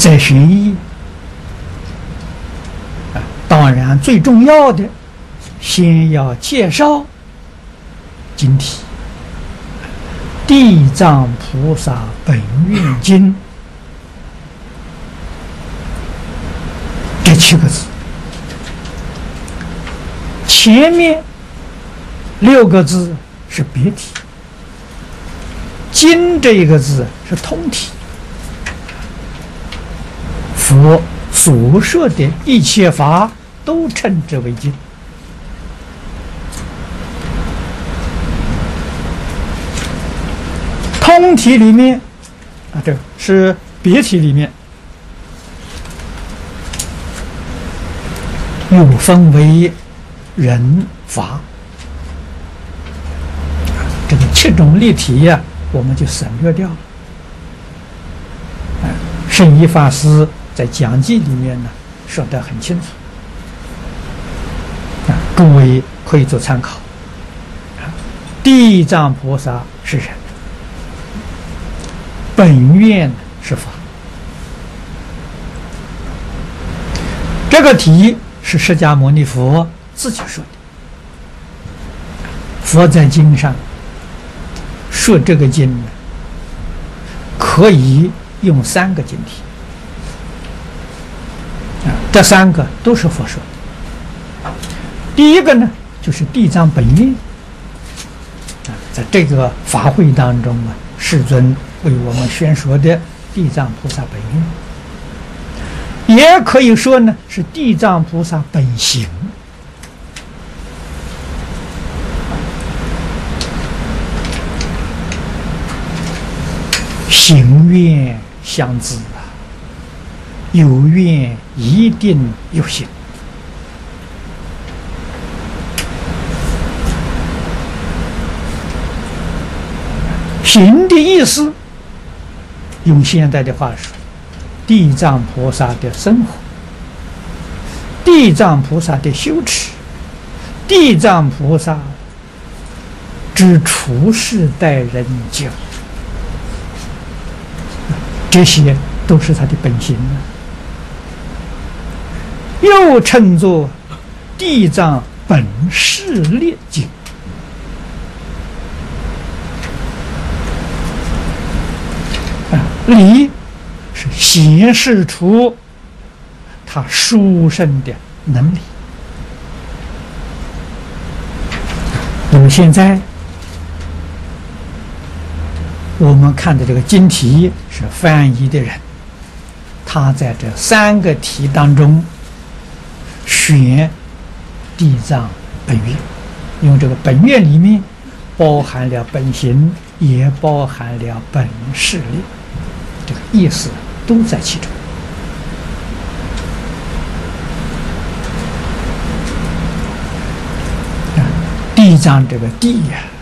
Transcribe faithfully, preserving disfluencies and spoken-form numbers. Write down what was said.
再寻义啊，当然最重要的，先要介绍经题《地藏菩萨本愿经》这七个字。前面六个字是别题，经这一个字是通题。佛所说的一切法都称之为经。通题里面啊，这是别题里面又分为人法，这个七种例题呀、啊，我们就省略掉了。啊，圣一法师在讲记里面呢说得很清楚，啊，各位可以做参考。啊，地藏菩萨是人，本愿是法。这个题是释迦牟尼佛自己说的。佛在经上说这个经呢，可以用三个经题，啊，这三个都是佛说的。第一个呢，就是地藏本愿，啊，在这个法会当中啊，世尊为我们宣说的地藏菩萨本愿，也可以说呢是地藏菩萨本行。行愿相自啊，有愿一定有行。行的意思，用现代的话说，地藏菩萨的生活，地藏菩萨的修持，地藏菩萨之处世待人接物，这些都是他的本性啊，又称作地藏本誓列经。啊，理是显示出他殊胜的能力。那么现在我们看的这个经题是翻译的人，他在这三个题当中选地藏本愿，因为这个本愿里面包含了本行，也包含了本誓列，这个意思都在其中。地藏这个地呀、啊，